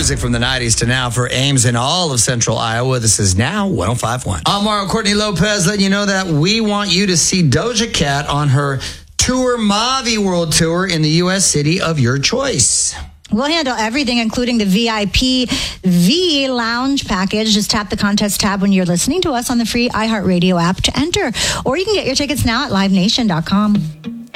music from the 90s to now for Ames in all of central Iowa. This is now 105.1. I'm Mario Courtney Lopez, letting you know that we want you to see Doja Cat on her Tour Mavi World Tour in the U.S. city of your choice. We'll handle everything, including the VIP V Lounge package. Just tap the contest tab when you're listening to us on the free iHeartRadio app to enter. Or you can get your tickets now at livenation.com.